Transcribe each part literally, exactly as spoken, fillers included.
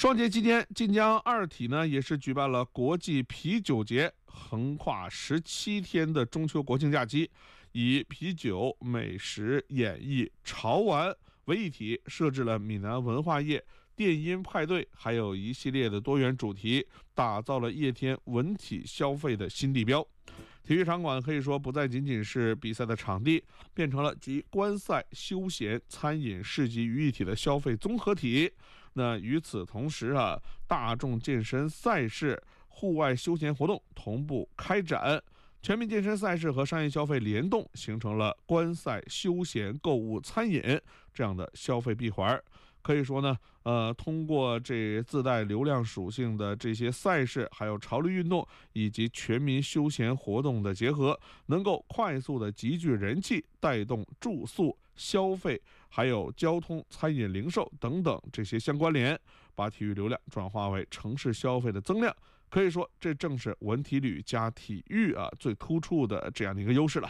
双节期间，晋江二体呢也是举办了国际啤酒节，横跨十七天的中秋国庆假期，以啤酒、美食、演艺、潮玩为一体，设置了闽南文化夜电音派对，还有一系列的多元主题，打造了夜天文体消费的新地标。体育场馆可以说不再仅仅是比赛的场地，变成了集观赛、休闲、餐饮、市集于一体的消费综合体。那与此同时啊，大众健身赛事、户外休闲活动同步开展，全民健身赛事和商业消费联动，形成了观赛、休闲、购物、餐饮这样的消费闭环。可以说呢，呃，通过这自带流量属性的这些赛事，还有潮流运动以及全民休闲活动的结合，能够快速的集聚人气，带动住宿、消费，还有交通、餐饮、零售等等这些相关联，把体育流量转化为城市消费的增量。可以说，这正是文体旅加体育啊最突出的这样的一个优势了。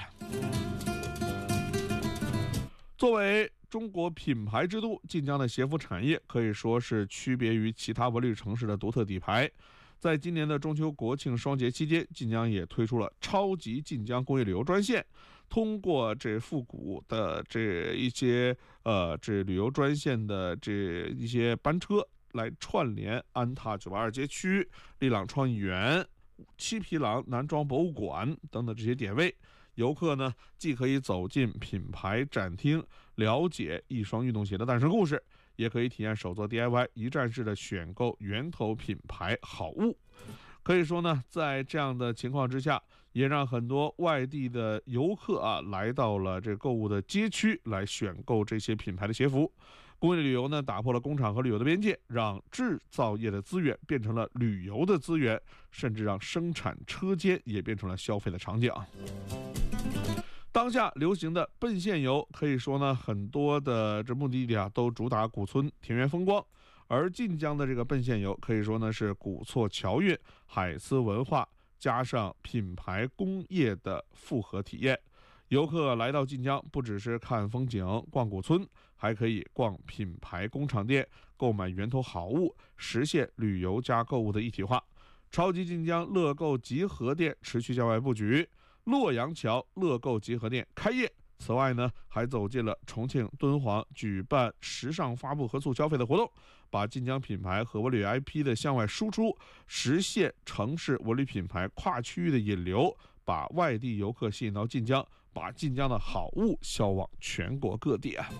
作为中国品牌之都，晋江的鞋服产业可以说是区别于其他文旅城市的独特底牌。在今年的中秋国庆双节期间，晋江也推出了超级晋江工业旅游专线，通过这复古的这一些呃这旅游专线的这一些班车，来串联安踏九八二街区、丽朗创意园、七匹狼男装博物馆等等这些点位。游客呢，既可以走进品牌展厅，了解一双运动鞋的诞生故事，也可以体验手做 D I Y 一站式的选购源头品牌好物。可以说呢，在这样的情况之下，也让很多外地的游客啊来到了这购物的街区来选购这些品牌的鞋服。工业旅游呢，打破了工厂和旅游的边界，让制造业的资源变成了旅游的资源，甚至让生产车间也变成了消费的场景。当下流行的奔现游，可以说呢，很多的这目的地啊都主打古村田园风光，而晋江的这个奔现游可以说呢是古厝侨韵、海丝文化加上品牌工业的复合体验。游客来到晋江，不只是看风景、逛古村，还可以逛品牌工厂店，购买源头好物，实现旅游加购物的一体化。超级晋江乐购集合店持续向外布局，洛阳桥乐购集合店开业。此外呢，还走进了重庆、敦煌，举办时尚发布和促消费的活动，把晋江品牌和文旅 I P 的向外输出，实现城市文旅品牌跨区域的引流，把外地游客吸引到晋江，把晋江的好物销往全国各地啊。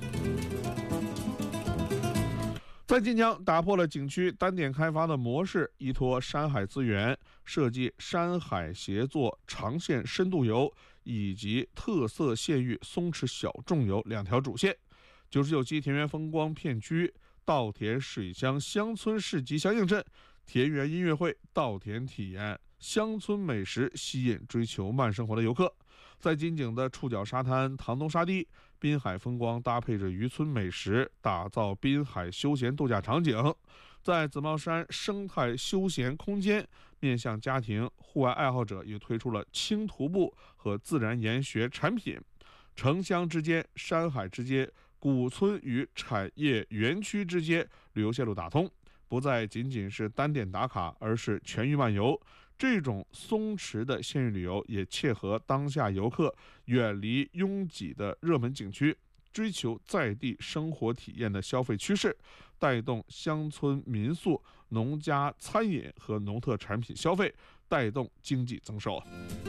在晋江打破了景区单点开发的模式，依托山海资源，设计山海协作长线深度游以及特色县域松弛小众游两条主线。九十九期田园风光片区、稻田水乡乡村市集相映阵、田园音乐会、稻田体验、乡村美食吸引追求慢生活的游客。在金井的触角沙滩、塘东沙堤，滨海风光搭配着渔村美食，打造滨海休闲度假场景。在紫帽山生态休闲空间，面向家庭、户外爱好者，也推出了轻徒步和自然研学产品。城乡之间、山海之间、古村与产业园区之间，旅游线路打通，不再仅仅是单点打卡，而是全域漫游。这种松弛的县域旅游也切合当下游客远离拥挤的热门景区，追求在地生活体验的消费趋势，带动乡村民宿、农家餐饮和农特产品消费，带动经济增收。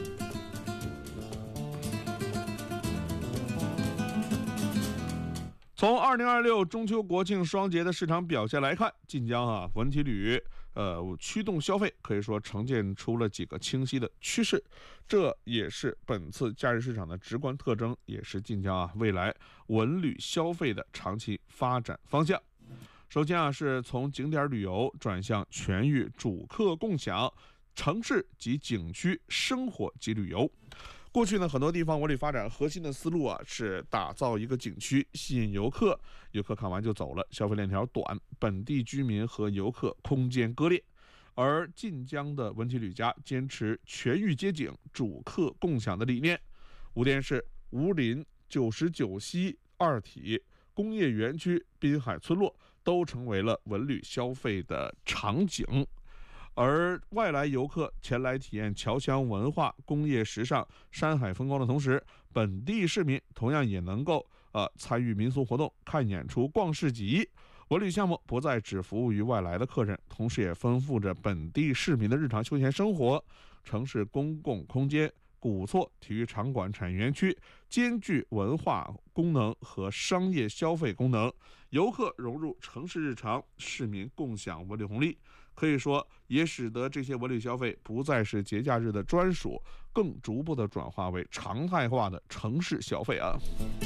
从二零二六中秋国庆双节的市场表现来看，晋江啊文体旅呃驱动消费，可以说呈现出了几个清晰的趋势，这也是本次假日市场的直观特征，也是晋江啊未来文旅消费的长期发展方向。首先啊，是从景点旅游转向全域主客共享、城市及景区生活及旅游。过去呢，很多地方文旅发展核心的思路啊，是打造一个景区，吸引游客，游客看完就走了，消费链条短，本地居民和游客空间割裂。而晋江的文体旅家坚持全域接景、主客共享的理念，五店市、吴林、九十九溪二体、工业园区、滨海村落都成为了文旅消费的场景。而外来游客前来体验侨乡文化、工业时尚、山海风光的同时，本地市民同样也能够呃参与民俗活动、看演出、逛市集。文旅项目不再只服务于外来的客人，同时也丰富着本地市民的日常休闲生活。城市公共空间、古厝、体育场馆、产业园区兼具文化功能和商业消费功能，游客融入城市日常，市民共享文旅红利。可以说，也使得这些文旅消费不再是节假日的专属，更逐步的转化为常态化的城市消费啊。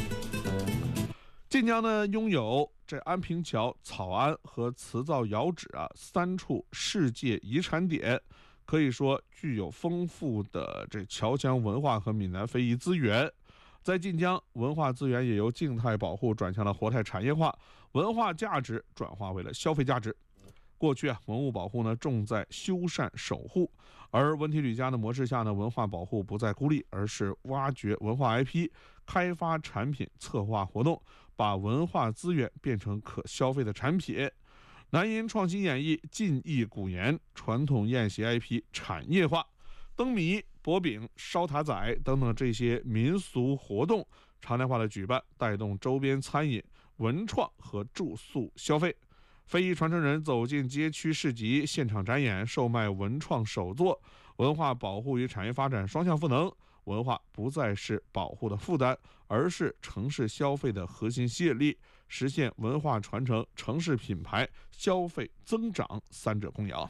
晋江呢，拥有这安平桥、草庵和瓷灶窑址啊三处世界遗产点，可以说具有丰富的这侨乡文化和闽南非遗资源。在晋江，文化资源也由静态保护转向了活态产业化，文化价值转化为了消费价值。过去啊，文物保护呢重在修缮守护，而文体旅家的模式下呢，文化保护不再孤立，而是挖掘文化 I P， 开发产品，策划活动，把文化资源变成可消费的产品。南音创新演绎晋意古言，传统宴席 I P 产业化，灯谜、薄饼、烧塔仔等等这些民俗活动常态化的举办，带动周边餐饮、文创和住宿消费。非遗传承人走进街区市集，现场展演，售卖文创手作，文化保护与产业发展双向赋能。文化不再是保护的负担，而是城市消费的核心吸引力，实现文化传承、城市品牌、消费增长三者共赢。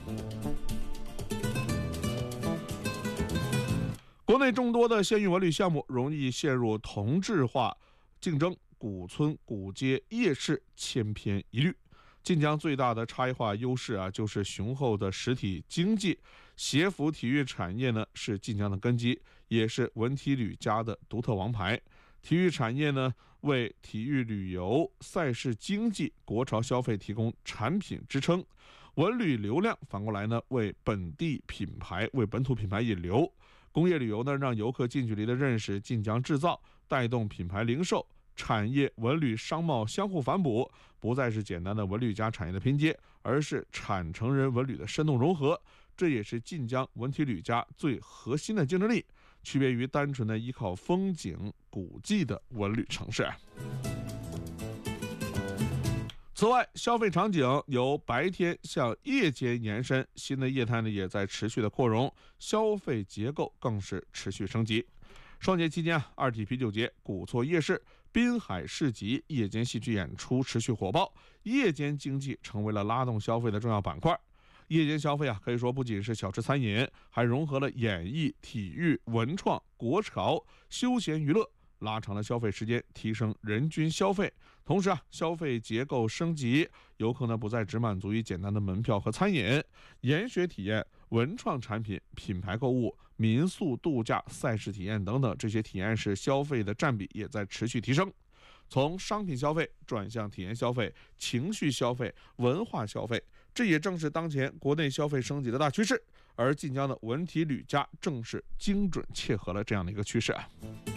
国内众多的县域文旅项目容易陷入同质化竞争，古村、古街、夜市千篇一律。晋江最大的差异化优势啊，就是雄厚的实体经济。协服体育产业呢，是晋江的根基，也是文体旅家的独特王牌。体育产业呢，为体育旅游、赛事经济、国潮消费提供产品支撑；文旅流量反过来呢，为本地品牌、为本土品牌引流；工业旅游呢，让游客近距离的认识晋江制造，带动品牌零售。产业文旅商贸相互反哺，不再是简单的文旅加产业的拼接，而是产承人文旅的生动融合。这也是晋江文体旅家最核心的竞争力，区别于单纯的依靠风景古迹的文旅城市。此外，消费场景由白天向夜间延伸，新的业态呢也在持续的扩容，消费结构更是持续升级。双节期间啊，二体啤酒节、古厝夜市、滨海市集、夜间戏剧演出持续火爆，夜间经济成为了拉动消费的重要板块。夜间消费啊，可以说不仅是小吃餐饮，还融合了演艺、体育、文创、国潮、休闲娱乐，拉长了消费时间，提升人均消费。同时啊，消费结构升级，游客呢不再只满足于简单的门票和餐饮，研学体验、文创产品、品牌购物、民宿度假、赛事体验等等这些体验式消费的占比也在持续提升。从商品消费转向体验消费、情绪消费、文化消费，这也正是当前国内消费升级的大趋势。而晋江的文体旅家正是精准切合了这样的一个趋势啊。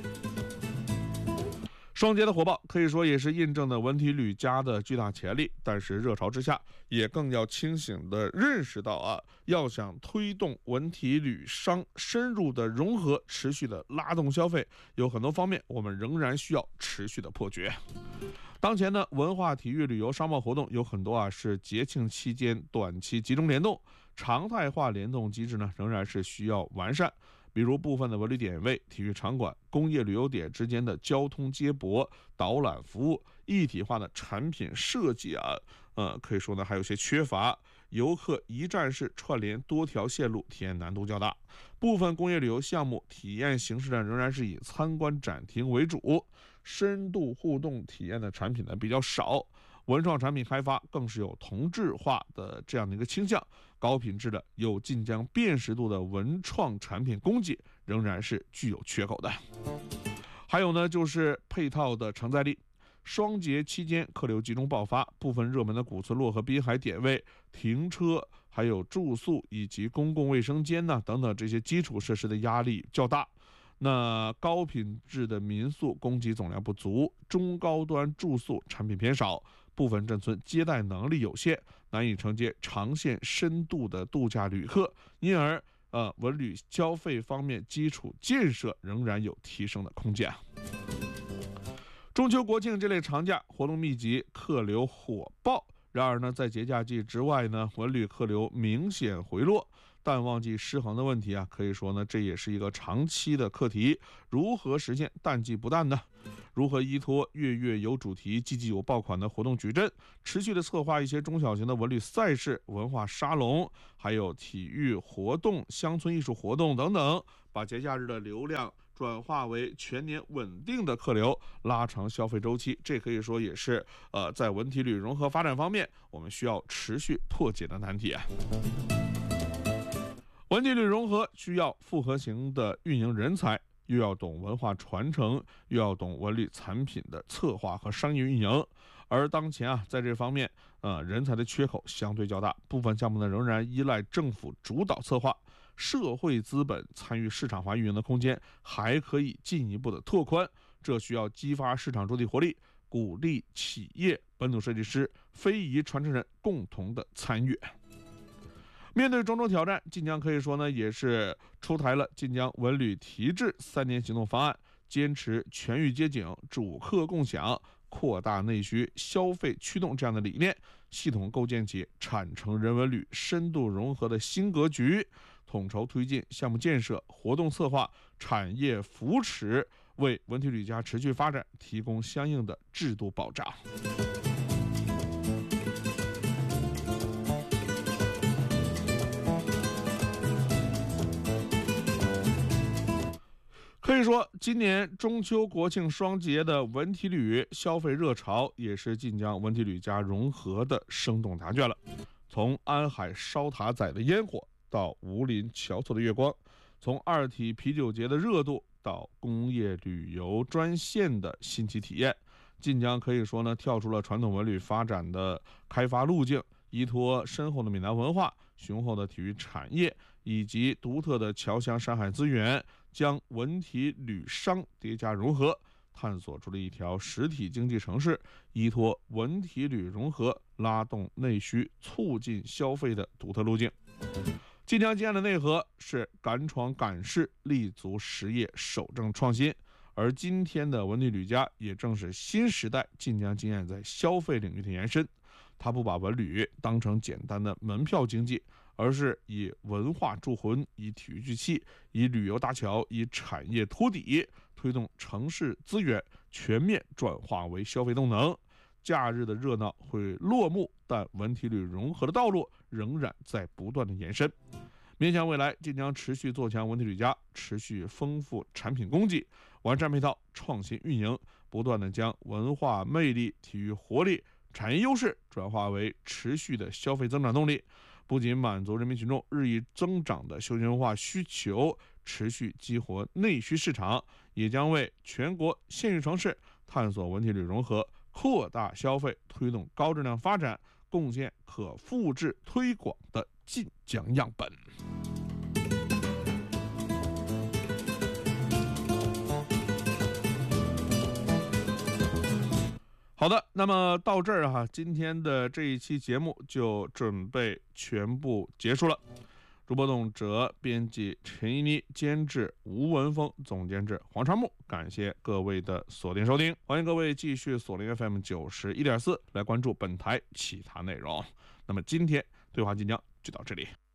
双节的火爆可以说也是印证了文体旅家的巨大潜力，但是热潮之下也更要清醒地认识到啊，要想推动文体旅商深入的融合，持续的拉动消费，有很多方面我们仍然需要持续的破解。当前呢，文化体育旅游商贸活动有很多啊是节庆期间短期集中联动，常态化联动机制呢仍然是需要完善。比如部分的文旅点位、体育场馆、工业旅游点之间的交通接驳、导览服务一体化的产品设计啊，呃，可以说呢还有些缺乏，游客一站式串联多条线路，体验难度较大。部分工业旅游项目体验形式呢仍然是以参观展厅为主，深度互动体验的产品呢比较少。文创产品开发更是有同质化的这样的一个倾向，高品质的有晋江辨识度的文创产品供给仍然是具有缺口的。还有呢，就是配套的承载力。双节期间客流集中爆发，部分热门的古村落和滨海点位停车、还有住宿以及公共卫生间呢等等这些基础设施的压力较大。那高品质的民宿供给总量不足，中高端住宿产品偏少， 部分镇村接待能力有限，难以承接长线深度的度假旅客，因而呃文旅消费方面基础建设仍然有提升的空间。中秋国庆这类长假活动密集，客流火爆。然而呢，在节假季之外呢，文旅客流明显回落，淡旺季失衡的问题啊，可以说呢，这也是一个长期的课题。如何实现淡季不淡呢？如何依托月月有主题、季季有爆款的活动矩阵，持续的策划一些中小型的文旅赛事、文化沙龙，还有体育活动、乡村艺术活动等等，把节假日的流量转化为全年稳定的客流，拉长消费周期，这可以说也是呃在文体旅融合发展方面我们需要持续破解的难题啊。文体旅融合需要复合型的运营人才，又要懂文化传承，又要懂文旅产品的策划和商业运营。而当前啊，在这方面，呃，人才的缺口相对较大，部分项目呢仍然依赖政府主导策划，社会资本参与市场化运营的空间还可以进一步的拓宽。这需要激发市场主体活力，鼓励企业、本土设计师、非遗传承人共同的参与。面对种种挑战，晋江可以说呢，也是出台了晋江文旅提质三年行动方案，坚持全域接警、主客共享、扩大内需、消费驱动这样的理念，系统构建起产城人文旅深度融合的新格局，统筹推进项目建设、活动策划、产业扶持，为文体旅家持续发展提供相应的制度保障。可以说，今年中秋国庆双节的文体旅消费热潮，也是晋江文体旅家融合的生动答卷了。从安海烧塔仔的烟火，到吴林桥头的月光；从二体啤酒节的热度，到工业旅游专线的新奇体验，晋江可以说呢，跳出了传统文旅发展的开发路径，依托深厚的闽南文化、雄厚的体育产业以及独特的侨乡山海资源，将文体旅商叠加融合，探索出了一条实体经济城市依托文体旅融合拉动内需、促进消费的独特路径。晋江经验的内核是敢闯敢试、立足实业、守正创新。而今天的文体旅家也正是新时代晋江经验在消费领域的延伸。他不把文旅当成简单的门票经济，而是以文化铸魂，以体育聚气，以旅游搭桥，以产业托底，推动城市资源全面转化为消费动能。假日的热闹会落幕，但文体旅融合的道路仍然在不断的延伸。面向未来，晋江持续做强文体旅家，持续丰富产品供给，完善配套，创新运营，不断的将文化魅力、体育活力、产业优势转化为持续的消费增长动力，不仅满足人民群众日益增长的休闲文化需求，持续激活内需市场，也将为全国县域城市探索文体旅融合、扩大消费、推动高质量发展，贡献可复制推广的晋江样本。好的，那么到这儿哈，今天的这一期节目就准备全部结束了。主播董哲，编辑陈一妮，监制吴文峰，总监制黄长木。感谢各位的锁定收听，欢迎各位继续锁定 F M 九十一点四来关注本台其他内容。那么今天对话晋江就到这里。